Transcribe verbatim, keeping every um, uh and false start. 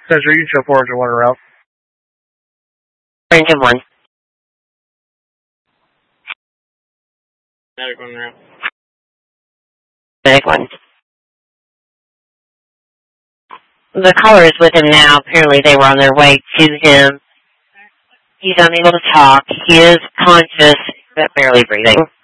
Spencer, you show four engine one route. Engine one. Medic one route. Medic one. The caller is with him now. Apparently they were on their way to him. He's unable to talk. He is conscious, but barely breathing.